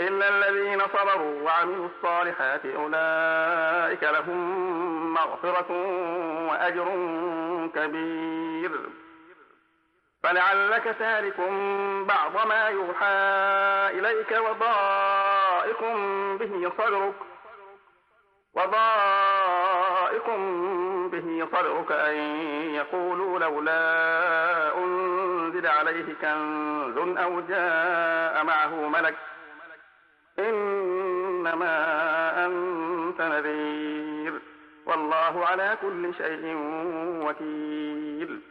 إلا الذين صبروا وعملوا الصالحات أولئك لهم مغفرة وأجر كبير. فلعلك تارك بعض ما يوحى إليك وضائق به صدرك أن يقولوا لولا أنزل عليه كنز أو جاء معه ملك إنما أنت نذير والله على كل شيء وكيل.